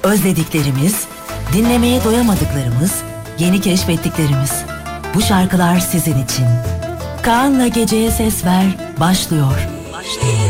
Özlediklerimiz, dinlemeye doyamadıklarımız, yeni keşfettiklerimiz. Bu şarkılar sizin için. Kaan'la Geceye Ses Ver başlıyor.